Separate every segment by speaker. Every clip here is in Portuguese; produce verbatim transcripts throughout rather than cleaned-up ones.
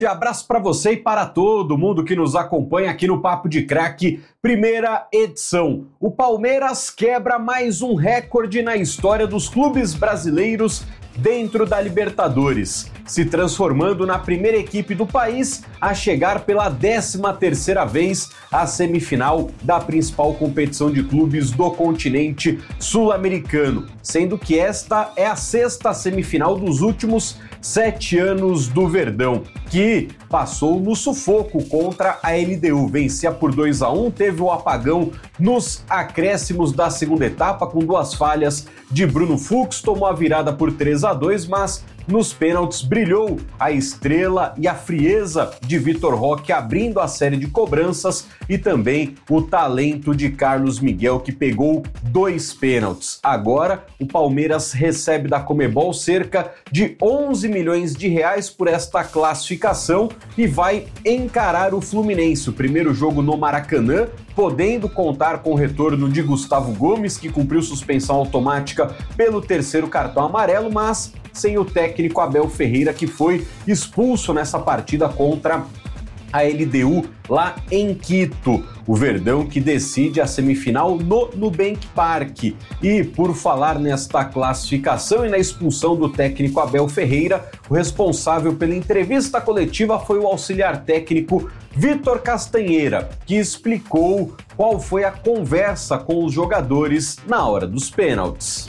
Speaker 1: Abraço para você e para todo mundo que nos acompanha aqui no Papo de Craque, primeira edição. O Palmeiras quebra mais um recorde na história dos clubes brasileiros dentro da Libertadores, se transformando na primeira equipe do país a chegar pela décima terceira vez à semifinal da principal competição de clubes do continente sul-americano, sendo que esta é a sexta semifinal dos últimos sete anos do Verdão, que passou no sufoco contra a L D U. Vencia por dois a um, teve o apagão nos acréscimos da segunda etapa com duas falhas de Bruno Fux, tomou a virada por três a dois, mas nos pênaltis brilhou a estrela e a frieza de Vitor Roque, abrindo a série de cobranças, e também o talento de Carlos Miguel, que pegou dois pênaltis. Agora, o Palmeiras recebe da Conmebol cerca de onze milhões de reais por esta classificação e vai encarar o Fluminense, o primeiro jogo no Maracanã, podendo contar com o retorno de Gustavo Gomes, que cumpriu suspensão automática pelo terceiro cartão amarelo, mas sem o técnico Abel Ferreira, que foi expulso nessa partida contra a L D U lá em Quito. O Verdão que decide a semifinal no Nubank Park. E por falar nesta classificação e na expulsão do técnico Abel Ferreira, o responsável pela entrevista coletiva foi o auxiliar técnico Vitor Castanheira, que explicou qual foi a conversa com os jogadores na hora dos pênaltis.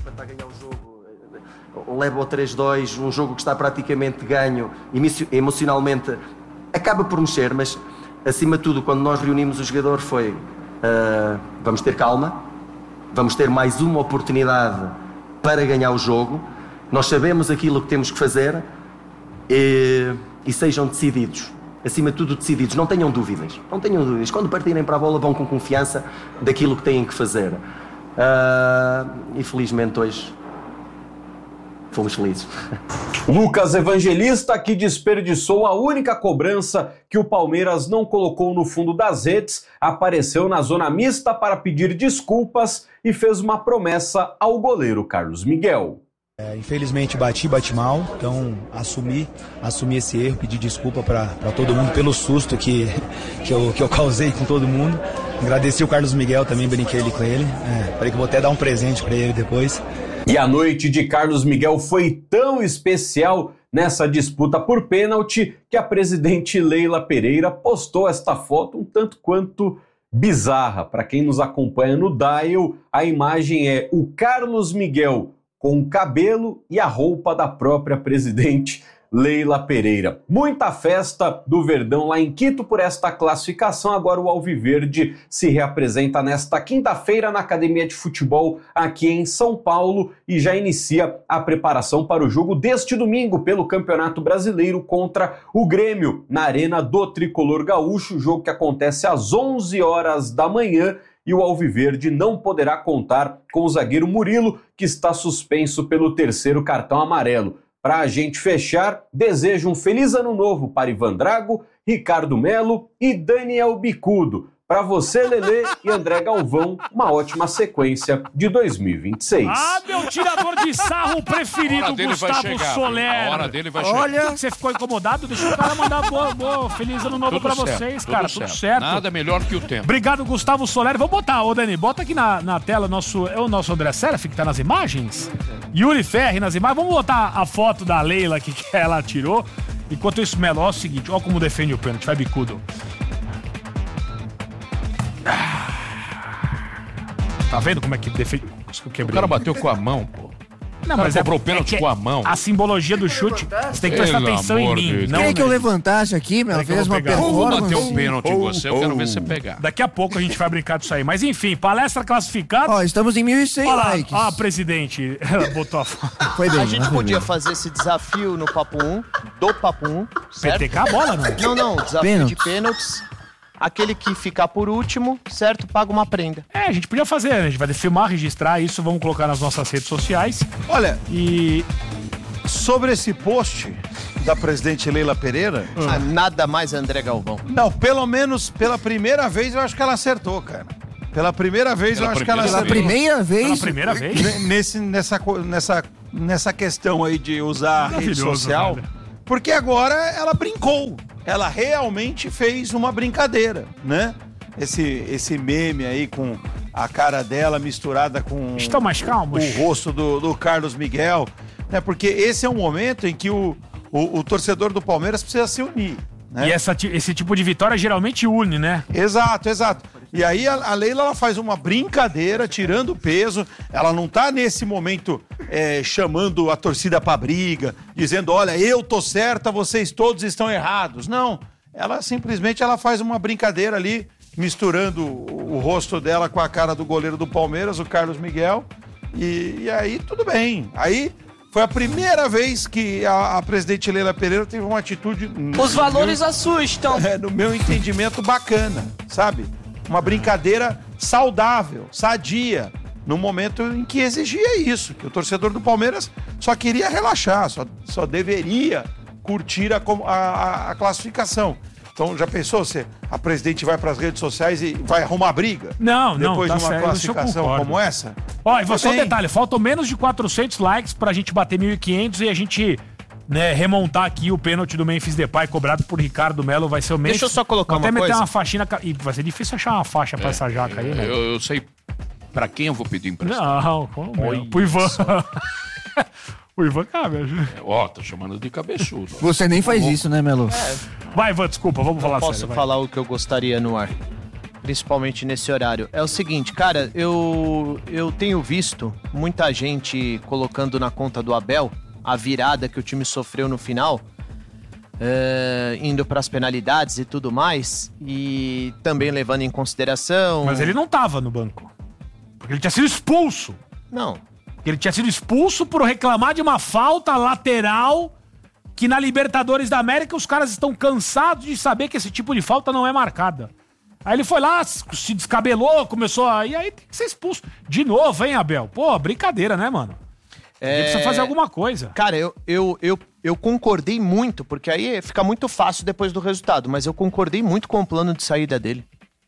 Speaker 2: Leva o três dois, um jogo que está praticamente ganho, emocionalmente acaba por mexer, mas acima de tudo, quando nós reunimos o jogador foi uh, vamos ter calma, vamos ter mais uma oportunidade para ganhar o jogo, nós sabemos aquilo que temos que fazer e, e sejam decididos, acima de tudo decididos, não tenham dúvidas, não tenham dúvidas, quando partirem para a bola vão com confiança daquilo que têm que fazer. Uh, e felizmente hoje fomos felizes.
Speaker 1: Lucas Evangelista, que desperdiçou a única cobrança que o Palmeiras não colocou no fundo das redes, apareceu na zona mista para pedir desculpas e fez uma promessa ao goleiro Carlos Miguel.
Speaker 3: É, infelizmente bati, bati mal, então assumi, assumi esse erro, pedi desculpa para todo mundo pelo susto que, que, eu, que eu causei com todo mundo. Agradeci o Carlos Miguel também, brinquei ele com ele. É, falei que vou até dar um presente para ele depois.
Speaker 1: E a noite de Carlos Miguel foi tão especial nessa disputa por pênalti que a presidente Leila Pereira postou esta foto um tanto quanto bizarra. Para quem nos acompanha no Dial, a imagem é o Carlos Miguel com o cabelo e a roupa da própria presidente Leila Pereira. Muita festa do Verdão lá em Quito por esta classificação. Agora o Alviverde se reapresenta nesta quinta-feira na Academia de Futebol aqui em São Paulo e já inicia a preparação para o jogo deste domingo pelo Campeonato Brasileiro contra o Grêmio na Arena do Tricolor Gaúcho, jogo que acontece às onze horas da manhã. E o Alviverde não poderá contar com o zagueiro Murilo, que está suspenso pelo terceiro cartão amarelo. Para a gente fechar, desejo um feliz ano novo para Ivan Drago, Ricardo Melo e Daniel Bicudo. Para você, Lelê e André Galvão, uma ótima sequência de dois mil e vinte e seis.
Speaker 4: Ah, meu tirador de sarro preferido, Gustavo Soler.
Speaker 5: A hora dele vai chegar.
Speaker 4: Olha, você ficou incomodado? Deixa o cara mandar boa, boa, feliz ano novo para vocês,
Speaker 5: tudo
Speaker 4: cara.
Speaker 5: Certo.
Speaker 4: Tudo certo.
Speaker 5: Nada melhor que o tempo.
Speaker 4: Obrigado, Gustavo Soler. Vamos botar, ô Dani, bota aqui na, na tela nosso, é o nosso André Seraf que tá nas imagens. Yuri Ferri nas imagens. Vamos botar a foto da Leila que, que ela tirou. Enquanto isso, Melo, ó, é o seguinte, ó como defende o pênalti, vai Bicudo. Tá vendo como é que defende? Que
Speaker 5: o cara bateu com a mão, pô.
Speaker 4: Não,
Speaker 5: o cara
Speaker 4: mas
Speaker 5: cobrou
Speaker 4: é,
Speaker 5: o pênalti
Speaker 4: é
Speaker 5: com a mão.
Speaker 4: A simbologia do chute, você tem que prestar
Speaker 5: Pelo
Speaker 4: atenção em
Speaker 5: amor
Speaker 4: mim.
Speaker 5: de
Speaker 4: Não,
Speaker 6: Queria que eu levantasse aqui, meu, fez uma
Speaker 5: Eu vou bater
Speaker 6: performance.
Speaker 5: um pênalti em você, eu quero ver você pegar.
Speaker 4: Daqui a pouco a gente vai brincar disso aí. Mas enfim, palestra classificada.
Speaker 6: Ó, estamos em mil e cem
Speaker 4: Olha lá,
Speaker 6: likes.
Speaker 4: ó, a presidente, ela botou a foto.
Speaker 6: Foi bem,
Speaker 7: A gente
Speaker 6: né? Foi
Speaker 7: podia
Speaker 6: bem.
Speaker 7: fazer esse desafio no Papo um, do Papo um,
Speaker 4: P
Speaker 7: certo?
Speaker 4: T K a bola, não?
Speaker 7: Não, não, desafio
Speaker 6: Pênaltis.
Speaker 7: de pênaltis. Aquele que ficar por último, certo? Paga uma prenda.
Speaker 4: É, a gente podia fazer, né? A gente vai filmar, registrar isso, vamos colocar nas nossas redes sociais.
Speaker 8: Olha,
Speaker 4: E
Speaker 8: sobre esse post da presidente Leila Pereira,
Speaker 7: Ah, nada mais André Galvão.
Speaker 8: não, pelo menos pela primeira vez eu acho que ela acertou, cara. Pela primeira vez
Speaker 5: Pela
Speaker 8: eu acho que ela
Speaker 5: primeira
Speaker 8: acertou.
Speaker 6: Pela primeira vez.
Speaker 4: pela primeira vez.
Speaker 8: Ne- Nesse, nessa, co- nessa, nessa questão aí de usar a rede
Speaker 4: Maravilhoso,
Speaker 8: social,
Speaker 4: velho.
Speaker 8: Porque agora ela brincou. Ela realmente fez uma brincadeira, né? Esse, esse meme aí com a cara dela misturada com
Speaker 4: Estão mais calmos.
Speaker 8: o rosto do, do Carlos Miguel, né? Porque esse é um momento em que o, o, o torcedor do Palmeiras precisa se unir. Né?
Speaker 4: E essa, esse tipo de vitória geralmente une, né?
Speaker 8: Exato, exato. E aí a, a Leila ela faz uma brincadeira, tirando peso. Ela não tá nesse momento é, chamando a torcida pra briga, dizendo, olha, eu tô certa, vocês todos estão errados. Não, ela simplesmente ela faz uma brincadeira ali, misturando o, o rosto dela com a cara do goleiro do Palmeiras, o Carlos Miguel. E, e aí tudo bem. Aí foi a primeira vez que a, a presidente Leila Pereira teve uma atitude...
Speaker 7: Os valores meu, assustam.
Speaker 8: É, no meu entendimento, bacana, sabe? Uma brincadeira saudável, sadia, no momento em que exigia isso, que o torcedor do Palmeiras só queria relaxar, só, só deveria curtir a, a, a classificação. Então, já pensou se a presidente vai para as redes sociais e vai arrumar briga?
Speaker 4: Não, não,
Speaker 8: depois
Speaker 4: tá
Speaker 8: de uma
Speaker 4: certo,
Speaker 8: classificação como essa?
Speaker 4: Ó, e vou só um detalhe, faltam menos de quatrocentos likes pra gente bater mil e quinhentos e a gente... Né, remontar aqui o pênalti do Memphis Depay cobrado por Ricardo Melo, vai ser o Memphis.
Speaker 7: Deixa eu só colocar
Speaker 4: Vou
Speaker 7: uma
Speaker 4: até
Speaker 7: coisa.
Speaker 4: meter uma faixina, e vai ser difícil achar uma faixa pra
Speaker 5: É,
Speaker 4: essa jaca aí, né?
Speaker 5: Eu, eu sei pra quem eu vou pedir emprestado.
Speaker 4: Não, como meu? Pro Ivan. O Ivan cabe.
Speaker 5: Ó, tá chamando de cabeçudo.
Speaker 6: Você nem faz isso, né, Melo?
Speaker 7: É.
Speaker 4: Vai, Ivan, desculpa, vamos falar
Speaker 7: Posso
Speaker 4: sério.
Speaker 7: falar o que eu gostaria no ar? Principalmente nesse horário. É o seguinte, cara, eu, eu tenho visto muita gente colocando na conta do Abel a virada que o time sofreu no final, é, indo para as penalidades e tudo mais, e também levando em consideração...
Speaker 4: Mas ele não tava no banco. Porque ele tinha sido expulso.
Speaker 7: Não.
Speaker 4: Porque ele tinha sido expulso por reclamar de uma falta lateral que na Libertadores da América os caras estão cansados de saber que esse tipo de falta não é marcada. Aí ele foi lá, se descabelou, começou a... E aí tem que ser expulso. De novo, hein, Abel? Pô, brincadeira, né, mano?
Speaker 7: É...
Speaker 4: Ele precisa fazer alguma coisa.
Speaker 7: Cara, eu, eu, eu, eu concordei muito, porque aí fica muito fácil depois do resultado, mas eu concordei muito com o plano de saída dele.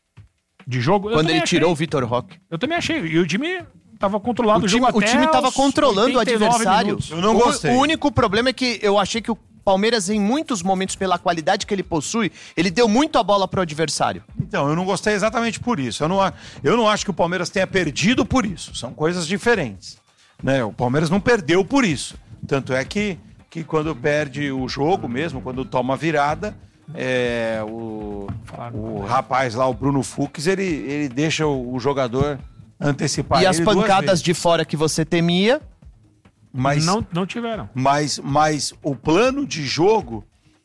Speaker 4: De jogo? Eu
Speaker 7: Quando ele
Speaker 4: achei.
Speaker 7: tirou o Vitor Roque.
Speaker 4: Eu também achei. E o time tava controlado
Speaker 7: O
Speaker 4: o
Speaker 7: time,
Speaker 4: jogo
Speaker 7: o
Speaker 4: até
Speaker 7: time tava
Speaker 4: os
Speaker 7: controlando o
Speaker 4: oitenta e nove
Speaker 7: adversário.
Speaker 4: minutos.
Speaker 8: Eu não
Speaker 7: O-
Speaker 8: gostei.
Speaker 7: O único problema é que eu achei que o Palmeiras, em muitos momentos, pela qualidade que ele possui, ele deu muito a bola pro adversário.
Speaker 8: Então, eu não gostei exatamente por isso. Eu não, a- eu não acho que o Palmeiras tenha perdido por isso. São coisas diferentes. Né? O Palmeiras não perdeu por isso. Tanto é que, que quando perde o jogo mesmo, quando toma a virada, é, o, o rapaz lá, o Bruno Fux, ele, ele deixa o, o jogador antecipar
Speaker 7: e
Speaker 8: ele
Speaker 7: as
Speaker 8: duas
Speaker 7: pancadas
Speaker 8: vezes.
Speaker 7: de fora que você temia,
Speaker 8: Mas,
Speaker 4: Não, não tiveram.
Speaker 8: mas, mas o plano de jogo,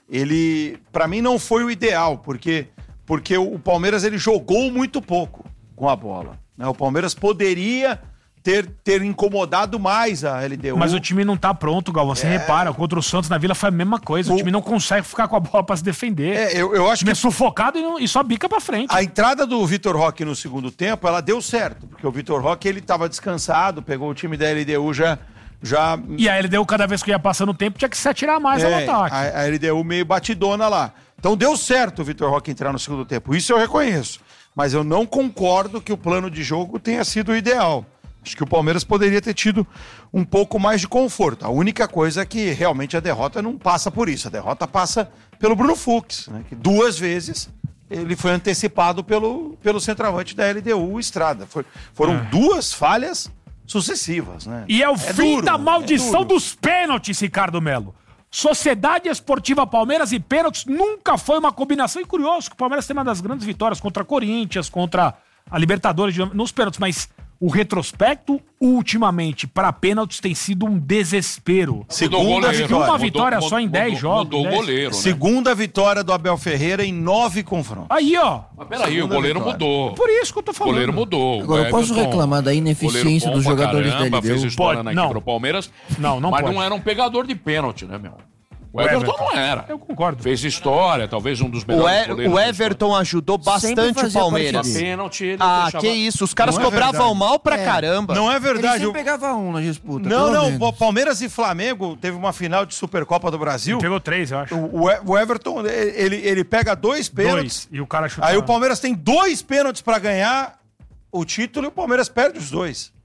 Speaker 8: ele, pra mim, não foi o ideal, porque, porque o Palmeiras ele jogou muito pouco com a bola. Né? O Palmeiras poderia ter, ter incomodado mais a L D U.
Speaker 4: Mas o time não tá pronto, Galvão. Você repara, contra o Santos na Vila foi a mesma coisa. O,
Speaker 8: O-
Speaker 4: time não consegue ficar com a bola pra se defender.
Speaker 8: É, eu, eu
Speaker 4: O
Speaker 8: acho
Speaker 4: time
Speaker 8: que
Speaker 4: é sufocado e, não- e só bica pra frente.
Speaker 8: a entrada do Vitor Roque no segundo tempo, ela deu certo, porque o Vitor Roque ele estava descansado, pegou o time da L D U já... já
Speaker 4: E a L D U, cada vez que ia passando o tempo, tinha que se atirar mais ao
Speaker 8: É,
Speaker 4: ataque.
Speaker 8: a, a L D U meio batidona lá. Então deu certo o Vitor Roque entrar no segundo tempo. Isso eu reconheço. Mas eu não concordo que o plano de jogo tenha sido o ideal. Acho que o Palmeiras poderia ter tido um pouco mais de conforto. A única coisa é que realmente a derrota não passa por isso. A derrota passa pelo Bruno Fux, né? Que duas vezes ele foi antecipado pelo, pelo centroavante da L D U, Estrada. Foi- foram duas falhas sucessivas, né?
Speaker 4: E é o fim
Speaker 8: duro,
Speaker 4: da
Speaker 8: é
Speaker 4: maldição
Speaker 8: duro.
Speaker 4: dos pênaltis, Ricardo Melo. Sociedade Esportiva Palmeiras e pênaltis nunca foi uma combinação. E curioso que o Palmeiras tem uma das grandes vitórias contra a Corinthians, contra a Libertadores de- nos pênaltis, mas o retrospecto, ultimamente, para pênaltis tem sido um desespero.
Speaker 8: Segunda
Speaker 5: Mudou o goleiro.
Speaker 8: vitória.
Speaker 4: Uma vitória só em dez
Speaker 5: mudou-
Speaker 4: jogos,
Speaker 5: Mudou o
Speaker 4: dez.
Speaker 5: goleiro, né?
Speaker 8: Segunda vitória do Abel Ferreira em nove confrontos.
Speaker 4: Aí, ó.
Speaker 5: Mas peraí, o
Speaker 8: Segunda
Speaker 5: goleiro
Speaker 8: vitória.
Speaker 5: mudou.
Speaker 4: Por isso que eu tô
Speaker 5: O
Speaker 4: falando.
Speaker 5: goleiro mudou.
Speaker 6: Agora, eu
Speaker 5: O
Speaker 6: posso
Speaker 5: Everton,
Speaker 6: reclamar da ineficiência
Speaker 5: goleiro bom
Speaker 6: dos
Speaker 5: pra
Speaker 6: jogadores da
Speaker 5: caramba,
Speaker 6: L D U?
Speaker 5: fez história
Speaker 4: Pode,
Speaker 5: na equipe
Speaker 4: não.
Speaker 5: do Palmeiras.
Speaker 4: Não, não
Speaker 5: Mas
Speaker 4: pode.
Speaker 5: não era um pegador de pênalti, né, meu? O
Speaker 4: O
Speaker 5: Everton,
Speaker 4: Everton.
Speaker 5: não era.
Speaker 4: Eu concordo.
Speaker 5: Fez história, talvez um dos
Speaker 7: o,
Speaker 5: melhores
Speaker 7: E-
Speaker 5: goleiros
Speaker 7: o
Speaker 5: da
Speaker 7: Everton ajudou bastante o
Speaker 6: fazia
Speaker 7: Palmeiras.
Speaker 6: parte
Speaker 5: pênalti, ele
Speaker 7: Ah,
Speaker 5: deixava-
Speaker 7: que isso, os caras
Speaker 8: Não é
Speaker 7: cobravam
Speaker 8: verdade.
Speaker 7: mal pra
Speaker 6: É.
Speaker 7: caramba.
Speaker 8: Não é
Speaker 6: Ele
Speaker 8: verdade.
Speaker 6: sempre
Speaker 8: o-
Speaker 6: pegava um na disputa.
Speaker 8: Não,
Speaker 6: pelo
Speaker 8: não.
Speaker 6: menos.
Speaker 8: o Palmeiras e Flamengo teve uma final de Supercopa do Brasil.
Speaker 4: Pegou três, eu acho.
Speaker 8: O, o E- o Everton, ele, ele pega dois pênaltis.
Speaker 4: Dois. E o cara chutou.
Speaker 8: Aí o Palmeiras tem dois pênaltis pra ganhar o título e o Palmeiras perde os dois.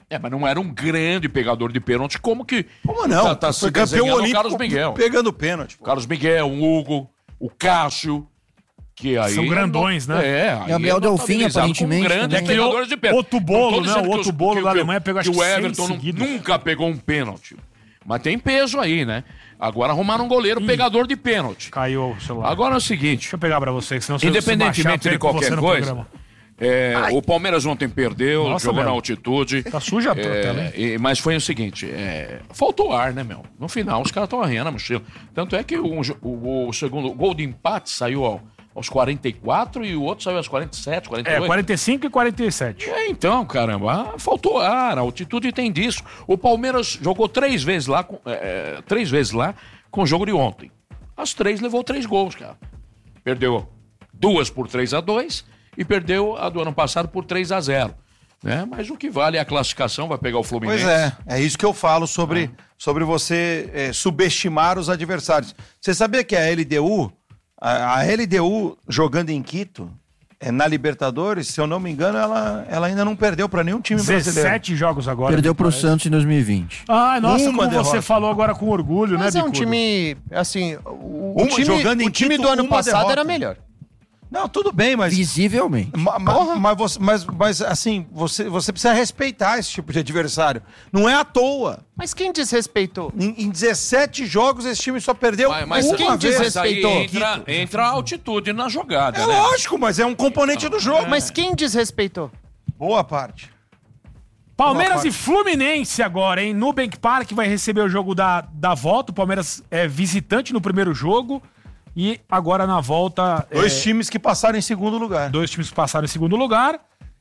Speaker 5: É, mas não era um grande pegador de pênalti, como que...
Speaker 8: Como não?
Speaker 5: Tá, tá
Speaker 8: Foi
Speaker 5: se
Speaker 8: campeão
Speaker 5: desenhando o
Speaker 8: olímpico
Speaker 5: Carlos Miguel.
Speaker 8: pegando pênalti.
Speaker 5: O Carlos Miguel, o Hugo, o Cássio, que aí...
Speaker 4: São grandões, né?
Speaker 5: É, aí
Speaker 6: Gabriel
Speaker 5: é
Speaker 6: Delfim,
Speaker 5: notabilizado
Speaker 6: aparentemente,
Speaker 5: como grandes
Speaker 6: também.
Speaker 5: pegadores de pênalti.
Speaker 4: Outro bolo,
Speaker 5: Não tô
Speaker 4: né?
Speaker 5: dizendo
Speaker 4: O
Speaker 5: que
Speaker 4: outro
Speaker 5: os-
Speaker 4: bolo
Speaker 5: que-
Speaker 4: da
Speaker 5: que-
Speaker 4: Alemanha pegou, acho
Speaker 5: que
Speaker 4: que
Speaker 5: o
Speaker 4: seis
Speaker 5: Everton nu-
Speaker 4: seguidos.
Speaker 5: nunca pegou um pênalti. Mas tem peso aí, né? Agora arrumaram um goleiro pegador de pênalti.
Speaker 4: Caiu o celular.
Speaker 5: Agora é o seguinte...
Speaker 4: Deixa eu pegar pra você, senão se eu- se baixar,
Speaker 5: Independentemente
Speaker 4: eu
Speaker 5: de
Speaker 4: perco você
Speaker 5: qualquer
Speaker 4: no
Speaker 5: coisa,
Speaker 4: programa.
Speaker 5: é, o Palmeiras ontem perdeu,
Speaker 4: Nossa,
Speaker 5: jogou na
Speaker 4: Belo.
Speaker 5: altitude.
Speaker 4: Tá suja a tela, hein?
Speaker 5: é, e- Mas foi o seguinte, é, faltou ar, né, meu? No final os caras estão arranhando a mochila. Tanto é que o, o- o segundo o gol de empate saiu ao- aos quarenta e quatro e o outro saiu aos quarenta e sete, quarenta e
Speaker 4: É,
Speaker 5: oito.
Speaker 4: quarenta e cinco e quarenta e sete.
Speaker 5: É, então, caramba, ah, faltou ar, a altitude tem disso. O Palmeiras jogou três vezes lá, com, é, é, três vezes lá com o jogo de ontem. As três levou três gols, cara. Perdeu duas por três a dois e perdeu a do ano passado por três a zero. Né? Mas o que vale é a classificação, vai pegar o Fluminense.
Speaker 8: Pois é, é isso que eu falo sobre, sobre você é, subestimar os adversários. Você sabia que a L D U, a, a L D U jogando em Quito, é, na Libertadores, se eu não me engano, ela, ela ainda não perdeu para nenhum time brasileiro.
Speaker 4: dezessete jogos agora.
Speaker 6: Perdeu
Speaker 4: me
Speaker 6: pro
Speaker 4: parece.
Speaker 6: Santos em dois mil e vinte.
Speaker 4: Ai, nossa,
Speaker 8: Uma
Speaker 4: como você
Speaker 8: derrota.
Speaker 4: falou agora com orgulho,
Speaker 7: Mas
Speaker 4: né,
Speaker 7: é um
Speaker 4: Bicudo?
Speaker 7: time, assim, o, o
Speaker 8: Uma-
Speaker 7: time,
Speaker 8: jogando em
Speaker 7: o time
Speaker 8: Quito,
Speaker 7: do ano
Speaker 8: uma
Speaker 7: passado
Speaker 8: derrota.
Speaker 7: era melhor.
Speaker 8: Não, tudo bem, mas...
Speaker 6: Visivelmente.
Speaker 8: Ma- ma- Mas, você- mas, mas, assim, você, você precisa respeitar esse tipo de adversário. Não é à toa.
Speaker 7: Mas quem desrespeitou?
Speaker 8: Em, em dezessete jogos, esse time só perdeu
Speaker 5: Mas, mas
Speaker 8: uma
Speaker 7: quem
Speaker 8: vez.
Speaker 5: mas aí
Speaker 7: desrespeitou?
Speaker 5: entra, entra a altitude na jogada,
Speaker 8: É
Speaker 5: né?
Speaker 8: lógico, mas é um componente do jogo.
Speaker 7: Mas quem desrespeitou?
Speaker 8: Boa parte.
Speaker 4: Palmeiras
Speaker 8: Uma
Speaker 4: e Fluminense agora, hein? Nubank Park vai receber o jogo da, da volta. O Palmeiras é visitante no primeiro jogo. E agora na volta.
Speaker 8: Dois
Speaker 4: é,
Speaker 8: times que passaram em segundo lugar.
Speaker 4: dois times que passaram em segundo lugar.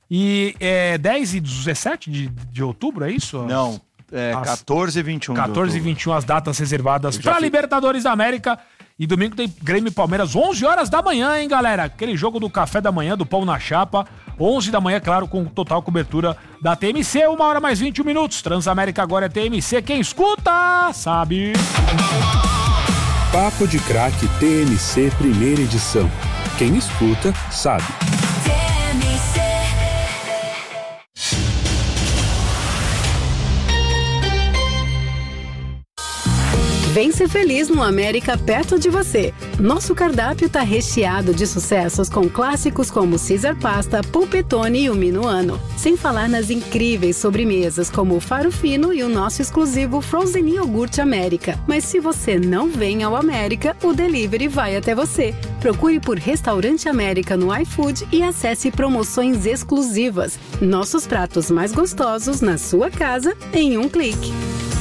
Speaker 4: E é dez e dezessete de, de outubro, é isso?
Speaker 8: Não, é
Speaker 4: As-
Speaker 8: quatorze e vinte e um. de
Speaker 4: quatorze e
Speaker 8: outubro.
Speaker 4: vinte e um as datas reservadas
Speaker 8: já
Speaker 4: para
Speaker 8: fico-
Speaker 4: Libertadores da América. E domingo tem Grêmio e Palmeiras, onze horas da manhã, hein, galera? Aquele jogo do café da manhã, do pão na chapa. onze da manhã, claro, com total cobertura da T M C. Uma hora mais vinte e um minutos. Transamérica agora é T M C. Quem escuta, sabe.
Speaker 9: Papo de Craque T M C Primeira Edição. Quem escuta, sabe.
Speaker 10: Vem ser feliz no América perto de você. Nosso cardápio tá recheado de sucessos com clássicos como Caesar Pasta, Pulpetone e o Minuano. Sem falar nas incríveis sobremesas como o Faro Fino e o nosso exclusivo Frozen Iogurte América. Mas se você não vem ao América, o delivery vai até você. Procure por Restaurante América no iFood e acesse promoções exclusivas. Nossos pratos mais gostosos na sua casa em um clique.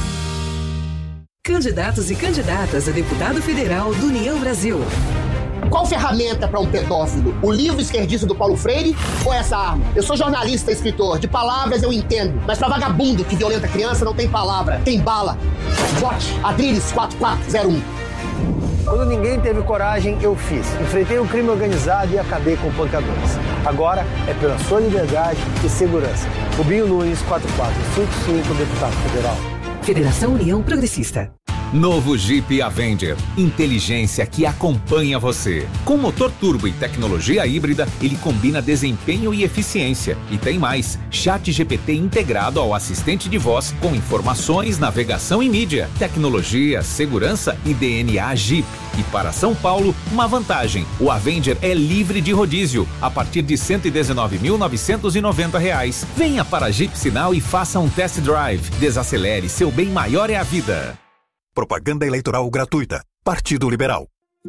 Speaker 11: Candidatos e candidatas a deputado federal do União Brasil.
Speaker 12: Qual ferramenta para um pedófilo? O livro esquerdista do Paulo Freire ou essa arma? Eu sou jornalista, escritor. De palavras eu entendo. Mas para vagabundo que violenta criança não tem palavra, tem bala. Vote Adriles quatro quatro zero um.
Speaker 13: Quando ninguém teve coragem, eu fiz. Enfrentei o crime organizado e acabei com pancadores. Agora é pela sua liberdade e segurança. Rubinho Nunes, quatro quatro cinco cinco, deputado federal.
Speaker 11: Federação União Progressista.
Speaker 14: Novo Jeep Avenger. Inteligência que acompanha você. Com motor turbo e tecnologia híbrida, ele combina desempenho e eficiência. E tem mais. Chat G P T integrado ao assistente de voz com informações, navegação e mídia. Tecnologia, segurança e D N A Jeep. E para São Paulo, uma vantagem. O Avenger é livre de rodízio, a partir de cento e dezenove mil novecentos e noventa reais. Venha para a Jeep Sinal e faça um test drive. Desacelere, seu bem maior é a vida.
Speaker 15: Propaganda eleitoral gratuita. Partido Liberal.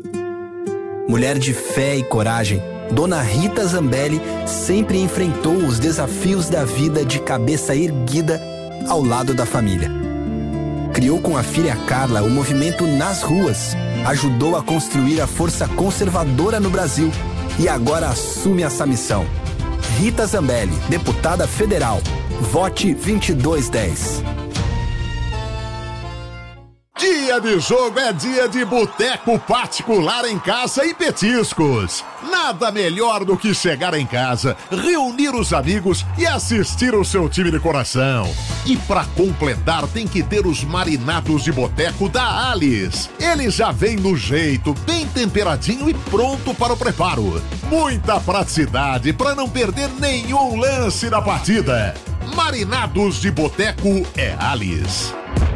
Speaker 16: Mulher de fé e coragem, Dona Rita Zambelli sempre enfrentou os desafios da vida de cabeça erguida ao lado da família. Criou com a filha Carla o movimento Nas Ruas, ajudou a construir a força conservadora no Brasil e agora assume essa missão. Rita Zambelli, deputada federal. Vote vinte e dois dez.
Speaker 17: Dia de jogo é dia de boteco particular em casa e petiscos. Nada melhor do que chegar em casa, reunir os amigos e assistir o seu time de coração. E pra completar tem que ter os marinados de boteco da Alice. Ele já vem no jeito, bem temperadinho e pronto para o preparo. Muita praticidade para não perder nenhum lance da partida. Marinados de Boteco é Alice.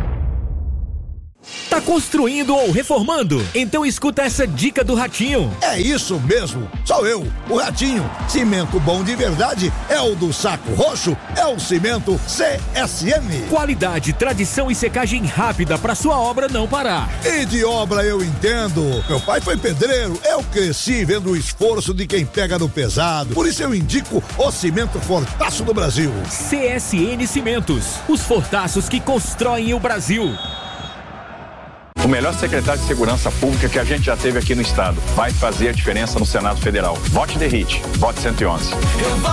Speaker 18: Tá construindo ou reformando? Então escuta essa dica do Ratinho.
Speaker 19: É isso mesmo, sou eu, o Ratinho. Cimento bom de verdade é o do Saco Roxo, é o cimento C S M.
Speaker 18: Qualidade, tradição e secagem rápida para sua obra não parar.
Speaker 19: E de obra eu entendo. Meu pai foi pedreiro, eu cresci vendo o esforço de quem pega no pesado. Por isso eu indico o cimento Fortaço do Brasil.
Speaker 18: C S N Cimentos, os fortaços que constroem o Brasil.
Speaker 20: O melhor secretário de Segurança Pública que a gente já teve aqui no estado. Vai fazer a diferença no Senado Federal. Vote D R I T. Vote cento e onze.